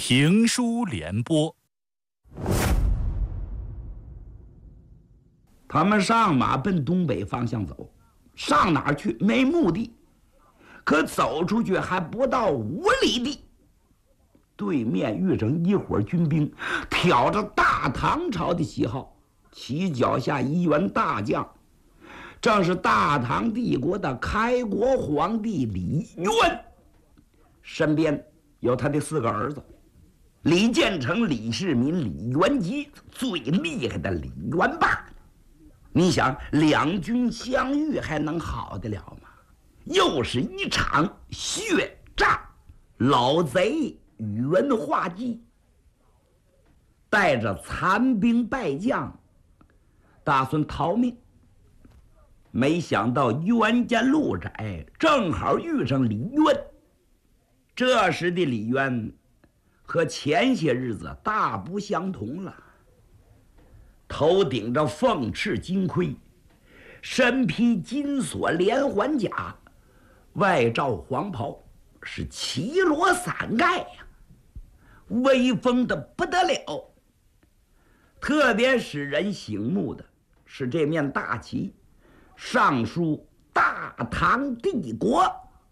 评书联播。 他们上马奔东北方向走，上哪儿去没目的，可走出去还不到5里地，对面遇上一伙军兵，挑着大唐朝的旗号，旗脚下一员大将，正是大唐帝国的开国皇帝李渊，身边有他的4个儿子，李建成、李世民、李元吉，最厉害的李元霸。你想两军相遇还能好得了吗？又是一场血战，老贼宇文化及带着残兵败将打算逃命，没想到冤家路窄，正好遇上李渊。这时的李渊和前些日子大不相同了，头顶着凤翅金盔，身披金锁连环甲，外罩黄袍，是齐罗伞盖呀，威风的不得了。特别使人醒目的是这面大旗，上书大唐帝国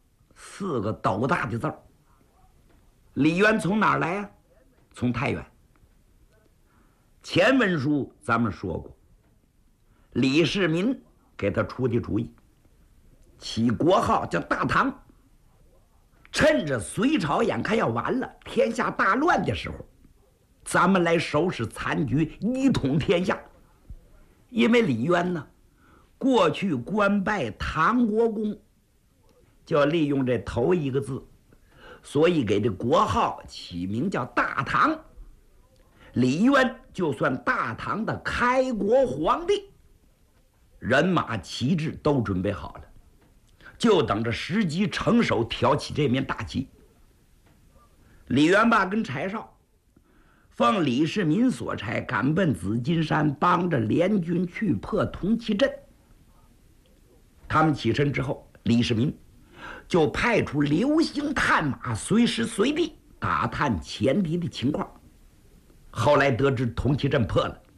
4个斗大的字儿。李渊从哪儿来呀？从太原。前文书咱们说过，李世民给他出的主意，起国号叫大唐。趁着隋朝眼看要完了，天下大乱的时候，咱们来收拾残局，一统天下。因为李渊呢，过去官拜唐国公，就要利用这头1个字，所以给这国号起名叫大唐。李渊就算大唐的开国皇帝，人马旗帜都准备好了，就等着时机成熟挑起这面大旗。李元霸跟柴绍奉李世民所差，赶奔紫金山，帮着联军去破铜旗阵。他们起身之后，李世民就派出流星探马，随时随地打探前敌的情况。后来得知铜旗阵破了，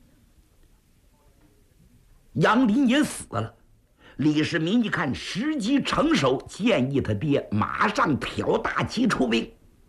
杨林也死了。李世民一看时机成熟，建议他爹马上挑大旗出兵。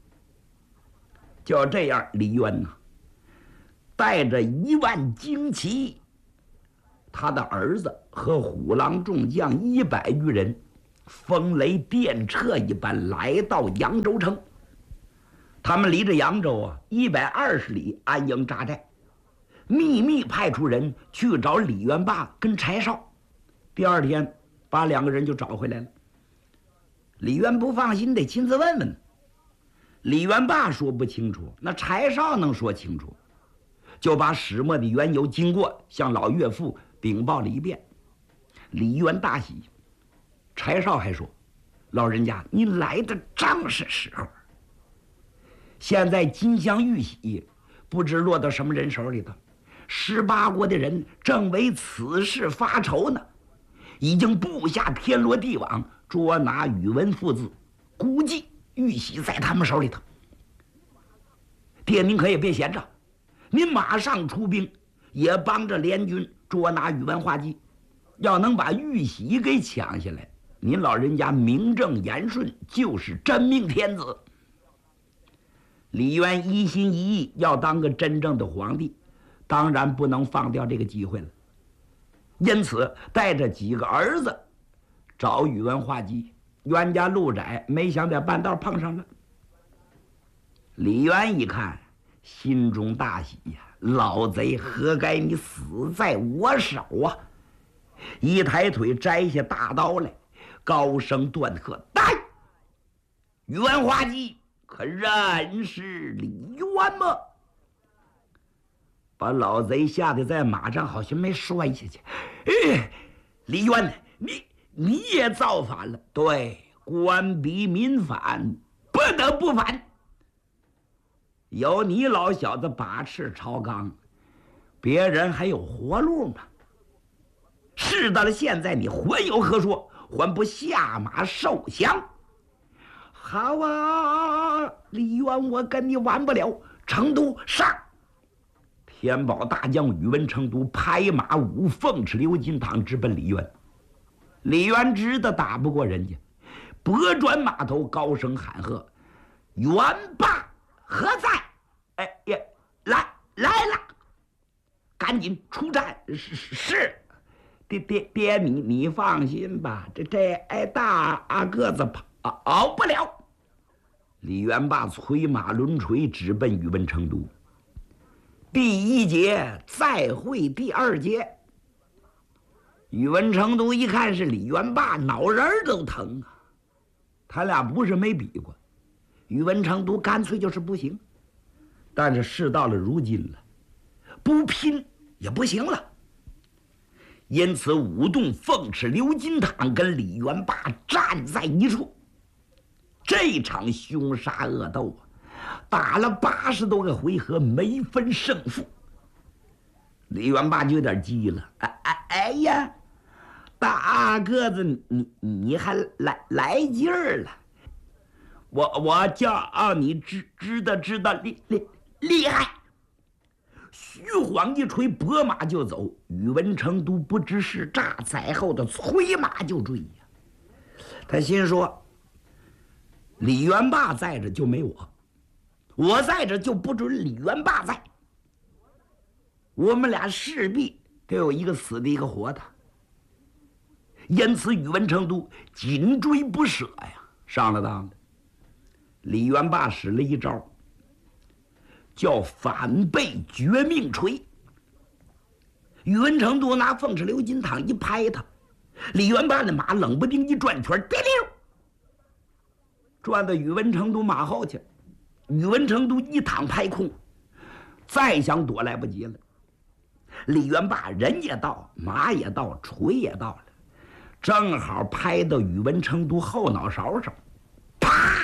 就这样，李渊呢，带着1万旌旗，他的儿子和虎狼众将100余人，风雷电掣一般来到扬州城。他们离着扬州120里安营扎寨，秘密派出人去找李元霸跟柴绍。第2天把2个人就找回来了。李渊不放心，得亲自问问。李元霸说不清楚，那柴绍能说清楚，就把始末的缘由经过向老岳父禀报了一遍。李渊大喜，柴绍还说：“老人家，您来的正是时候。现在金乡玉玺不知落到什么人手里头，18国的人正为此事发愁呢，已经布下天罗地网，捉拿宇文父子，估计玉玺在他们手里头。爹，您可也别闲着，您马上出兵，也帮着联军捉拿宇文化及。要能把玉玺给抢下来，您老人家名正言顺，就是真命天子。”李渊一心一意要当个真正的皇帝，当然不能放掉这个机会了，因此带着几个儿子找宇文化及。冤家路窄，没想在半道碰上了。李渊一看，心中大喜呀，老贼何该你死在我手啊！一抬腿摘下大刀来，高声断喝：“来！宇文化及可认识李渊吗？”把老贼吓得在马上好像没摔下去。李渊，你也造反了？对，官逼民反，不得不反。有你老小子把持朝纲，别人还有活路吗？事到了现在，你还有何说？还不下马受降？好啊！ 李渊，我跟你完不了。成都上！天宝大将宇文成都拍马舞凤翅流金汤直奔李渊。李渊知道打不过人家，拨转马头，高声喊喝：“元霸何在？哎呀，来了！赶紧出战！是，爹，你放心吧，这大个子跑不了。”李元霸催马抡锤直奔宇文成都。第一节再会第二节。宇文成都一看是李元霸，脑仁都疼啊！他俩不是没比过，宇文成都干脆就是不行。但是事到了如今了，不拼也不行了。因此舞动凤翅流金汤跟李元霸站在一处。这场凶杀恶斗打了80多个回合，没分胜负。李元霸就有点急了，哎呀，大个子你还来劲儿了！我叫你知道厉害！虚晃一锤，拨马就走。宇文成都不知是诈，在后的催马就追呀。他心说：李元霸在这就没我在这就不准李元霸在。我们俩势必得有一个死的，一个活的。因此，宇文成都紧追不舍呀。上了当的，李元霸使了一招，叫反背绝命锤。宇文成都拿凤翅流金汤一拍他，李元霸的马冷不丁一转圈，滴溜，转到宇文成都马后去。宇文成都一躺拍空，再想躲来不及了。李元霸人也到，马也到，锤也到了，正好拍到宇文成都后脑勺上，啪！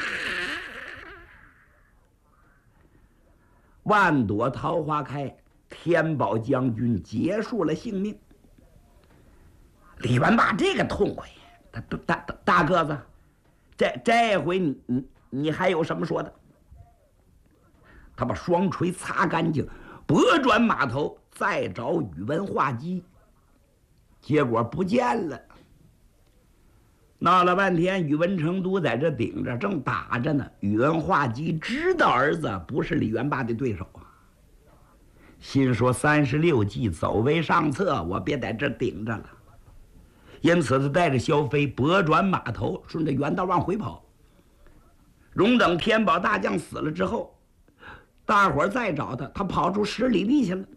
万朵桃花开，天宝将军结束了性命。李元霸这个痛快，大个子，这回你还有什么说的？他把双锤擦干净，拨转马头，再找宇文化及，结果不见了。闹了半天，宇文成都在这顶着，正打着呢。宇文化及知道儿子不是李元霸的对手啊，心说36计走为上策，我别在这顶着了。因此他带着萧飞拨转马头，顺着原道往回跑。容等天宝大将死了之后，大伙儿再找他，他跑出10里地去了。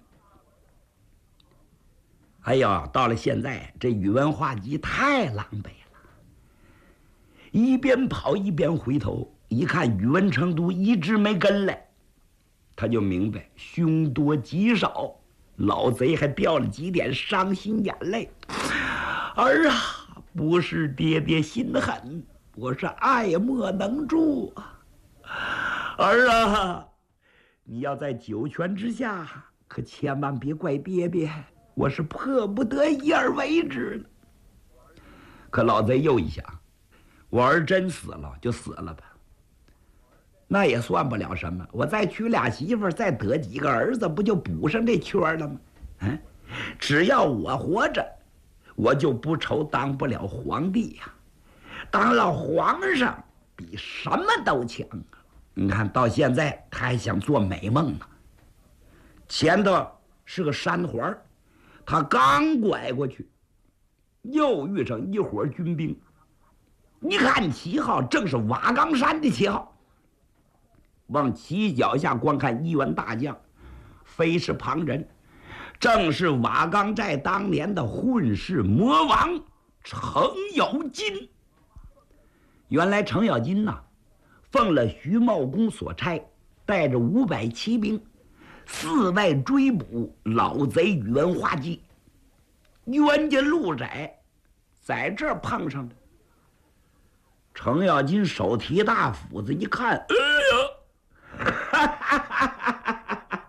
哎呀，到了现在，这宇文化及太狼狈了，一边跑一边回头，一看宇文成都一直没跟来，他就明白凶多吉少，老贼还掉了几点伤心眼泪。儿啊，不是爹心狠，我是爱莫能助啊！儿啊，你要在九泉之下，可千万别怪爹，我是迫不得已而为之了。可老贼又一想，我儿真死了就死了吧，那也算不了什么，我再娶俩媳妇，再得几个儿子，不就补上这圈了吗？只要我活着，我就不愁当不了皇帝呀，当了皇上比什么都强啊！你看到现在他还想做美梦呢。前头是个山环，他刚拐过去，又遇上一伙军兵。一看旗号，正是瓦岗山的旗号。往旗脚下观看，一员大将，非是旁人，正是瓦岗寨当年的混世魔王程咬金。原来程咬金呐，奉了徐茂公所差，带着500骑兵四外追捕老贼宇文化及。冤家路窄，在这儿碰上的。程咬金手提大斧子一看，哎呀，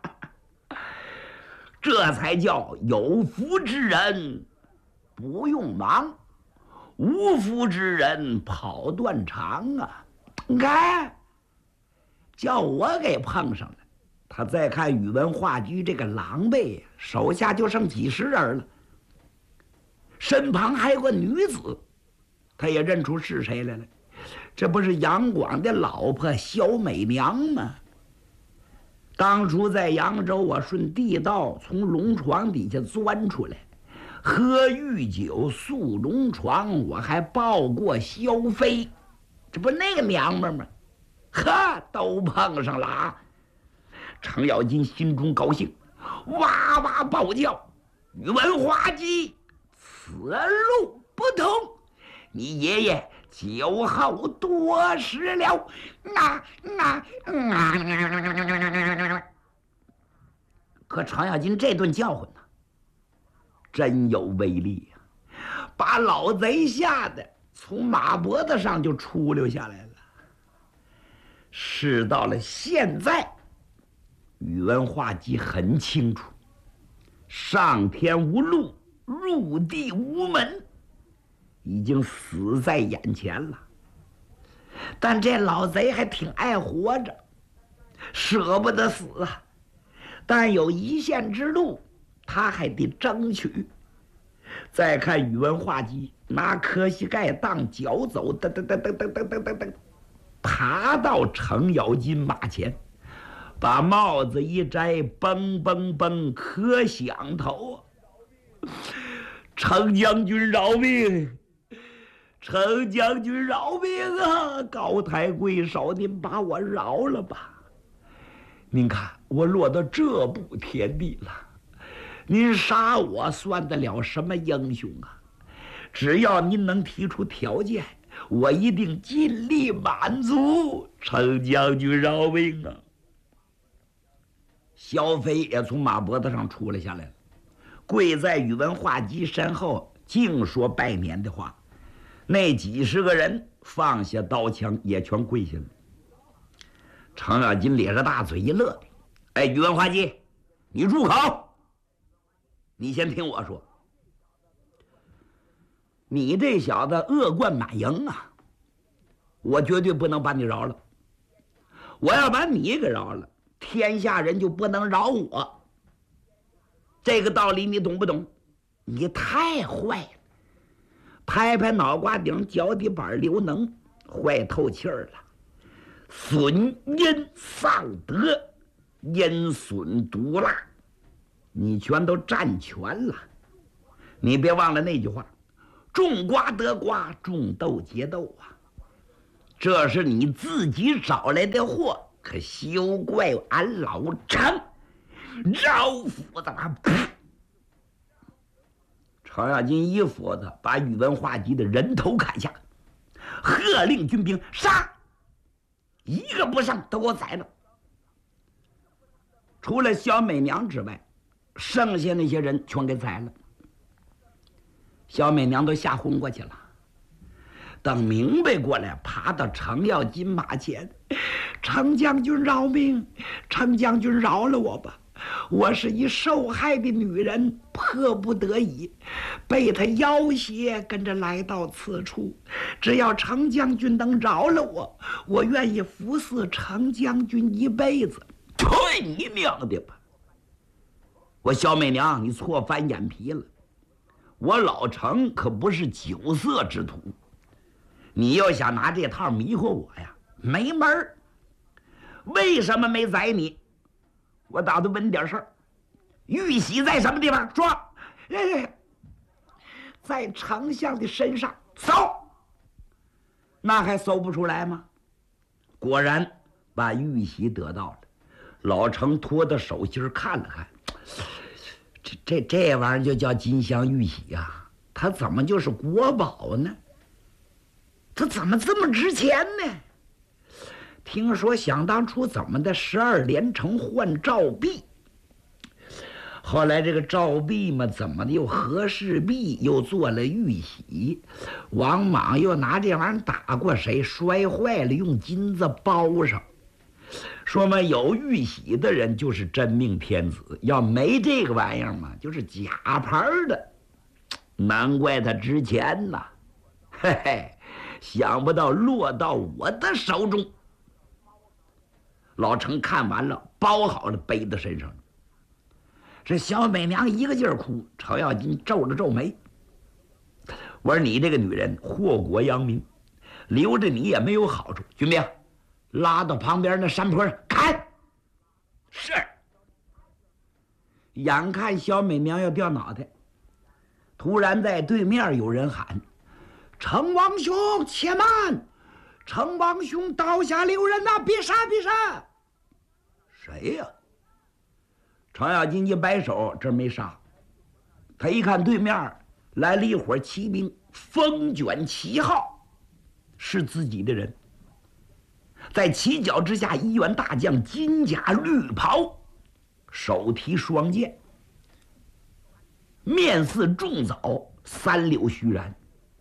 这才叫有福之人不用忙，无福之人跑断肠啊！你看， 叫我给碰上了。他再看宇文化及这个狼狈呀，手下就剩几十人了，身旁还有个女子，他也认出是谁来了。这不是杨广的老婆小美娘吗？当初在扬州，我顺地道从龙床底下钻出来，喝御酒宿龙床，我还抱过萧妃，这不那个娘们吗？呵，都碰上了啊！程咬金心中高兴，哇哇暴叫：“宇文化及，此路不通！你爷爷酒后多事了！”可程咬金这顿叫唤呢，真有威力呀，把老贼吓得从马脖子上就出溜下来了。事到了现在，宇文化及很清楚，上天无路，入地无门，已经死在眼前了。但这老贼还挺爱活着，舍不得死啊。但有一线之路，他还得争取。再看宇文化及拿磕膝盖当脚走，噔噔噔噔噔噔噔噔噔，爬到程咬金马前，把帽子一摘，嘣嘣嘣磕响头。程将军饶命！程将军饶命啊！高抬贵手，您把我饶了吧！您看我落到这步田地了，您杀我算得了什么英雄啊？只要您能提出条件，我一定尽力满足。程将军饶命啊！萧妃也从马脖子上出了下来了，跪在宇文化及身后，净说拜年的话。那几十个人放下刀枪，也全跪下了。程咬金咧着大嘴一乐：“哎，宇文化及，你住口！你先听我说，你这小子恶贯满盈啊，我绝对不能把你饶了。我要把你给饶了，天下人就不能饶我。这个道理你懂不懂？你太坏了！”拍拍脑瓜顶，脚底板流能，坏透气儿了。损阴丧德，阴损毒辣，你全都占全了。你别忘了那句话：种瓜得瓜，种豆结豆啊！这是你自己找来的祸，可休怪俺老程饶斧子吧！程咬金一斧子把宇文化及的人头砍下，喝令军兵杀，一个不剩都给我宰了。除了小美娘之外，剩下那些人全给宰了。小美娘都吓昏过去了，等明白过来，爬到程咬金马前：“程将军饶命！程将军饶了我吧！我是一受害的女人，迫不得已被他要挟，跟着来到此处。只要程将军能饶了我，我愿意服侍程将军一辈子。”去你娘的吧！我小美娘，你错翻眼皮了。我老程可不是酒色之徒，你要想拿这套迷惑我呀，没门儿。为什么没宰你？我打算问点事儿。玉玺在什么地方？说。在丞相的身上。搜。那还搜不出来吗？果然把玉玺得到了。老程托到手心看了看，这玩意儿就叫金镶玉玺呀，它怎么就是国宝呢？它怎么这么值钱呢？听说想当初怎么的12连城换赵壁，后来这个赵壁嘛，怎么的又和氏璧又做了玉玺，王莽又拿这玩意儿打过谁，摔坏了用金子包上。说嘛，有玉玺的人就是真命天子，要没这个玩意儿嘛，就是假牌的。难怪他值钱呐！嘿嘿，想不到落到我的手中。 老程看完了，包好了，背在身上。这小美娘一个劲儿哭，程咬金皱了皱眉，我说你这个女人祸国殃民，留着你也没有好处。军兵，拉到旁边那山坡上砍。是。眼看小美娘要掉脑袋，突然在对面有人喊：“程王兄，且慢！程王兄刀下留人呐，别杀，别杀！”谁呀？程咬金一摆手，这没杀。他一看对面来了一伙骑兵，风卷旗号，是自己的人。在旗脚之下，一员大将，金甲绿袍，手提双剑，面似重枣，三绺须髯。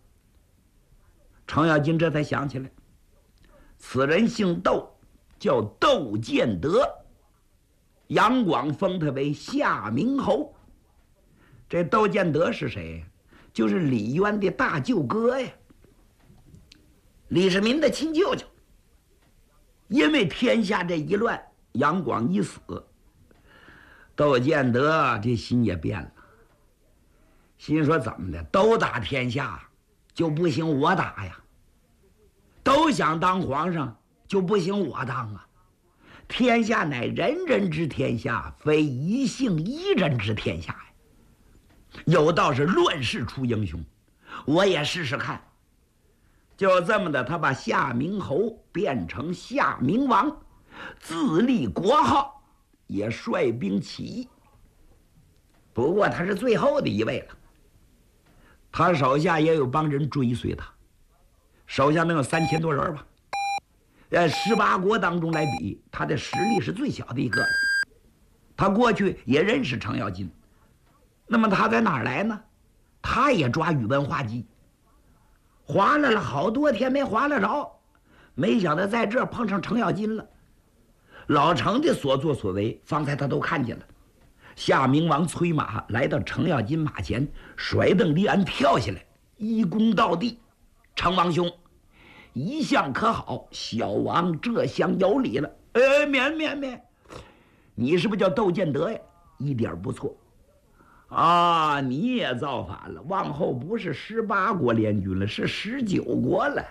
程咬金这才想起来，此人姓窦，叫窦建德，杨广封他为夏明侯。这窦建德是谁？就是李渊的大舅哥呀，李世民的亲舅舅。因为天下这一乱，杨广一死，窦建德这心也变了，心说怎么的，都打天下就不行我打呀，都想当皇上就不行我当啊，天下乃人人之天下，非一姓一人之天下呀。有道是乱世出英雄，我也试试看。就这么的，他把夏明侯变成夏明王，自立国号，也率兵起义。不过他是最后的一位了，他手下也有帮人追随他，手下能有3000多人吧。18国当中来比，他的实力是最小的一个了。他过去也认识程咬金，那么他在哪儿来呢？他也抓宇文化及，划拉了好多天没划拉着，没想到在这儿碰上程咬金了。老程的所作所为，方才他都看见了。夏明王催马来到程咬金马前，甩蹬离鞍跳下来，一躬到地：“程王兄，一向可好？小王这厢有礼了。”免，你是不是叫窦建德呀？一点不错。啊，你也造反了，往后不是18国联军了，是19国了。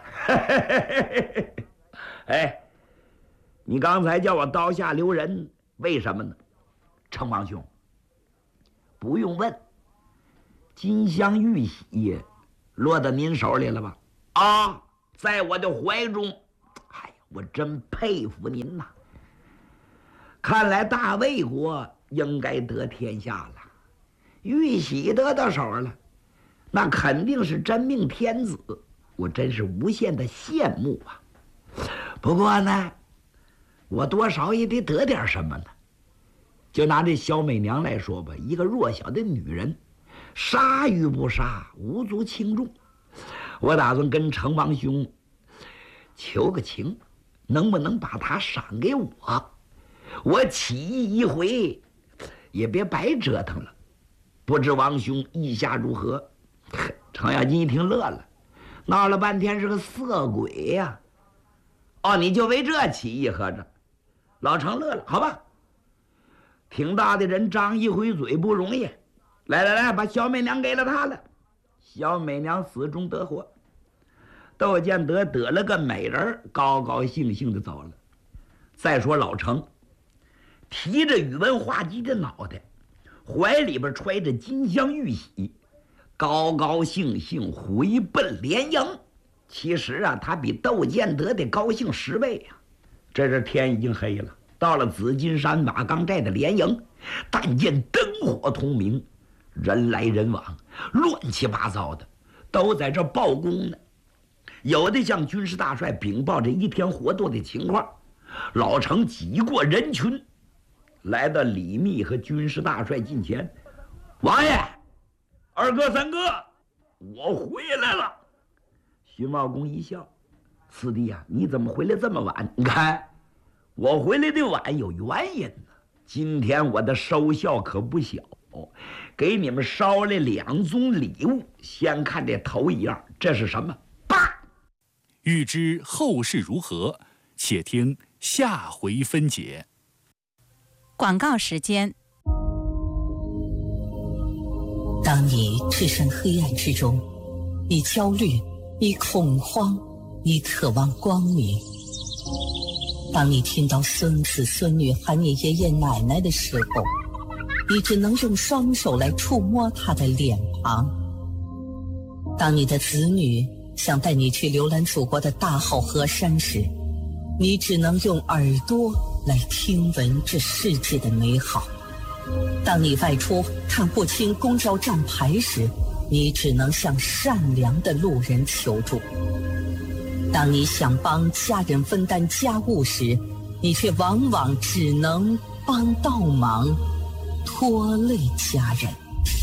哎，你刚才叫我刀下留人，为什么呢？程王兄，不用问，金镶玉玺落到您手里了吧？啊，在我的怀中。哎呀，我真佩服您呐！看来大魏国应该得天下了。玉玺得到手了，那肯定是真命天子，我真是无限的羡慕啊。不过呢，我多少也得得点什么呢？就拿这小美娘来说吧，一个弱小的女人，杀与不杀无足轻重。我打算跟程王兄求个情，能不能把她赏给我？我起义一回，也别白折腾了。不知王兄意下如何？程咬金一听乐了，闹了半天是个色鬼呀！哦，你就为这起义合着？老程乐了，好吧，挺大的人张一回嘴不容易。来，把小美娘给了他了。小美娘死中得活，窦建德得了个美人，高高兴兴的走了。再说老程提着宇文化及的脑袋，怀里边揣着金镶玉玺，高高兴兴回奔连营。其实啊，他比窦建德得高兴10倍呀。这是天已经黑了，到了紫金山瓦岗寨的连营，但见灯火通明，人来人往，乱七八糟的，都在这报功呢。有的向军师大帅禀报着一天活动的情况。老程挤过人群，来到李密和军师大帅近前：“王爷，2哥3哥，我回来了。”徐茂公一笑：“四弟呀，你怎么回来这么晚？你看我回来的晚有原因呢。今天我的收效可不小，给你们捎来2宗礼物。先看这头一样，这是什么？”爸， 欲知后事如何，且听下回分解。 广告时间。 当你置身黑暗之中，你焦虑，你恐慌，你渴望光明。当你听到孙子孙女喊你爷爷奶奶的时候，你只能用双手来触摸他的脸庞。当你的子女想带你去浏览祖国的大好河山时，你只能用耳朵来听闻这世界的美好。当你外出看不清公交站牌时，你只能向善良的路人求助。当你想帮家人分担家务时，你却往往只能帮倒忙，拖累家人。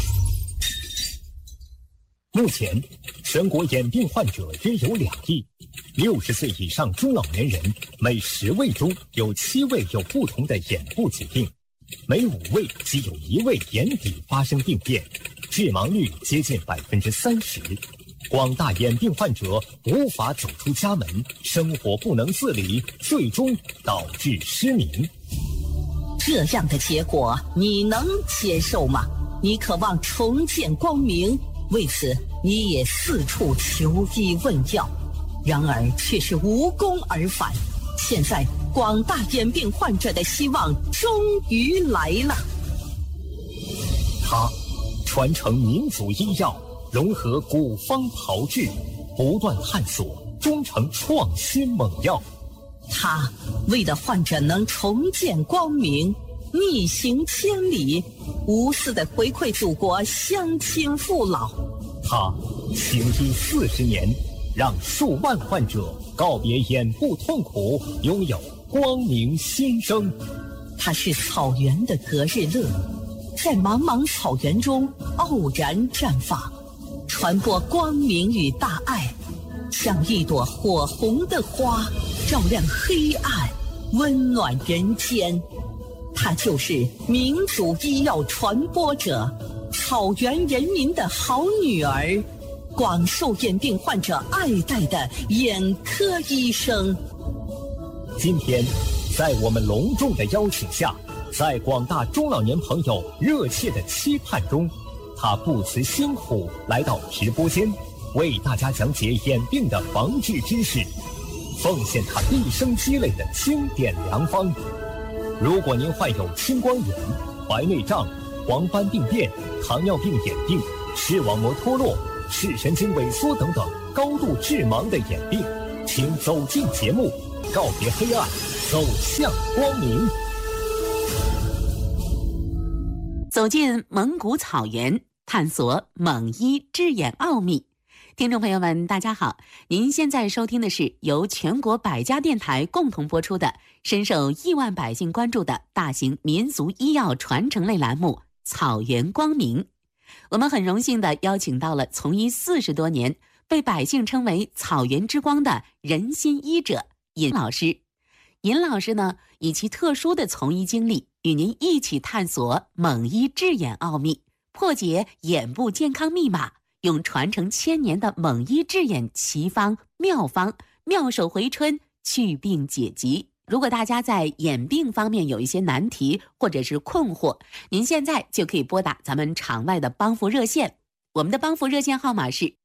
目前，全国眼病患者约有2亿，60岁以上中老年人每10位中有7位有不同的眼部疾病，每5位即有1位眼底发生病变，致盲率接近30%。广大眼病患者无法走出家门，生活不能自理，最终导致失明。 这样的结果你能接受吗？你渴望重见光明，为此你也四处求医问药，然而却是无功而返。现在广大眼病患者的希望终于来了。 他传承民族医药，融合古方炮制，不断探索，终成创新猛药。 他为了患者能重见光明，逆行千里，无私的回馈祖国乡亲父老。 他行医40年，让数万患者告别眼部痛苦，拥有光明新生。 他是草原的隔日乐，在茫茫草原中傲然绽放，传播光明与大爱，像一朵火红的花，照亮黑暗，温暖人间。他就是民族医药传播者，草原人民的好女儿，广受眼病患者爱戴的眼科医生。 今天，在我们隆重的邀请下，在广大中老年朋友热切的期盼中，他不辞辛苦来到直播间，为大家讲解眼病的防治知识，奉献他毕生积累的经典良方。如果您患有青光眼、白内障、黄斑病变、糖尿病眼病、视网膜脱落、视神经萎缩等等高度致盲的眼病，请走进节目，告别黑暗，走向光明。 走进蒙古草原，探索蒙医治眼奥秘。听众朋友们，大家好，您现在收听的是由全国100家电台共同播出的深受亿万百姓关注的大型民族医药传承类栏目《草原光明》。我们很荣幸地邀请到了从医40多年，被百姓称为草原之光的仁心医者尹老师。尹老师呢，以其特殊的从医经历，与您一起探索蒙医治眼奥秘，破解眼部健康密码，用传承1000年的蒙医治眼奇方妙方，妙手回春，祛病解疾。如果大家在眼病方面有一些难题或者是困惑，您现在就可以拨打咱们场外的帮扶热线。我们的帮扶热线号码是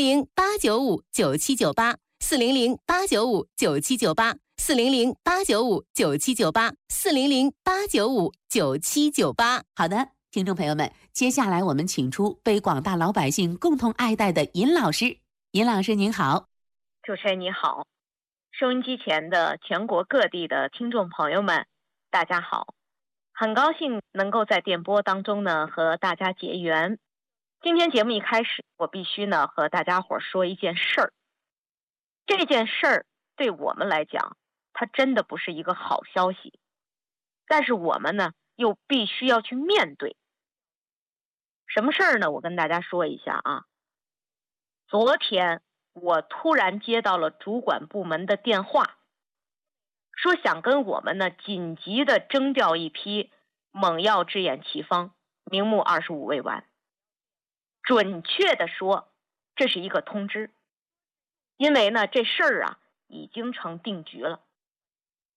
400-895-9798，400-895-9798，400-895-9798。好的，听众朋友们，接下来我们请出被广大老百姓共同爱戴的尹老师。尹老师您好。 主持人你好，收音机前的全国各地的听众朋友们，大家好，很高兴能够在电波当中呢和大家结缘。今天节目一开始，我必须呢和大家伙说一件事儿。这件事儿对我们来讲，它真的不是一个好消息，但是我们呢又必须要去面对。什么事儿呢？我跟大家说一下啊。昨天我突然接到了主管部门的电话，说想跟我们呢紧急的征调一批蒙药治眼奇方，名目25味丸。准确的说，这是一个通知，因为呢这事儿啊已经成定局了。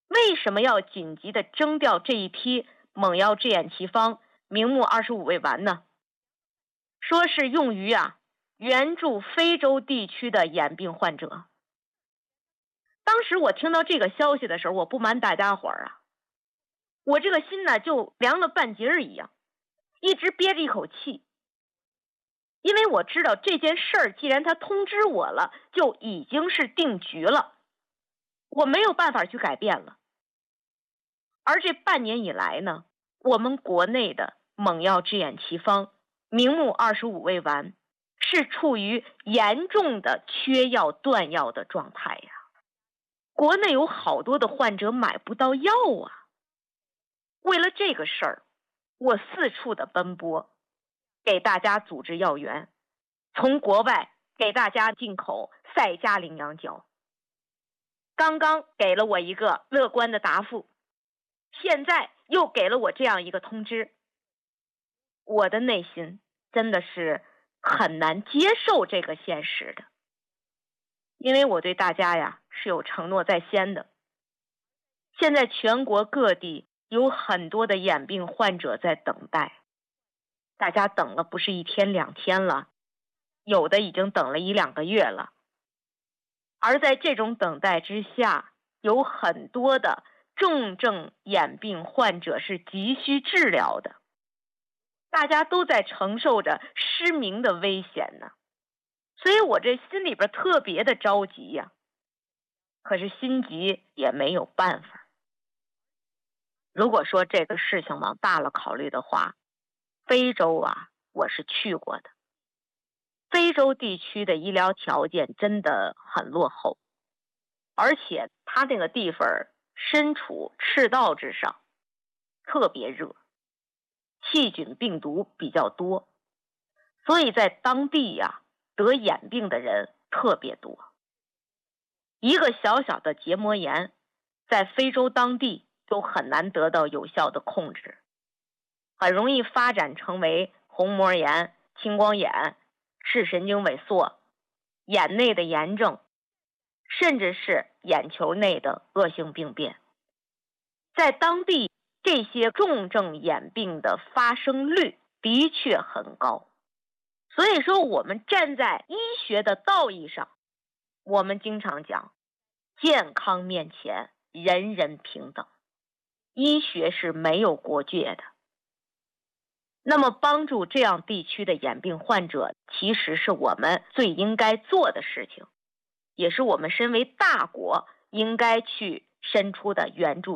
为什么要紧急的征调这一批猛药制眼奇方明目25味丸呢？说是用于援助非洲地区的眼病患者。当时我听到这个消息的时候，我不瞒大家伙儿我这个心呢就凉了半截儿一样，一直憋着一口气。因为我知道这件事儿，既然他通知我了，就已经是定局了，我没有办法去改变了。而这半年以来呢，我们国内的猛药制眼奇方明目25味丸是处于严重的缺药断药的状态呀。国内有好多的患者买不到药为了这个事儿，我四处的奔波，给大家组织药源，从国外给大家进口赛嘉羚羊角。刚刚给了我一个乐观的答复，现在又给了我这样一个通知，我的内心真的是很难接受这个现实的。因为我对大家是有承诺在先的。现在全国各地有很多的眼病患者在等待，大家等了不是1天2天了，有的已经等了1、2个月了。而在这种等待之下，有很多的重症眼病患者是急需治疗的，大家都在承受着失明的危险呢。所以我这心里边特别的着急呀，可是心急也没有办法。如果说这个事情往大了考虑的话，非洲我是去过的。非洲地区的医疗条件真的很落后，而且它那个地方身处赤道之上，特别热，细菌病毒比较多，所以在当地得眼病的人特别多。一个小小的结膜炎，在非洲当地都很难得到有效的控制，很容易发展成为虹膜炎、青光眼、视神经萎缩、眼内的炎症，甚至是眼球内的恶性病变。在当地，这些重症眼病的发生率的确很高。所以说，我们站在医学的道义上，我们经常讲，健康面前人人平等，医学是没有国界的。那么帮助这样地区的眼病患者，其实是我们最应该做的事情，也是我们身为大国应该去伸出的援助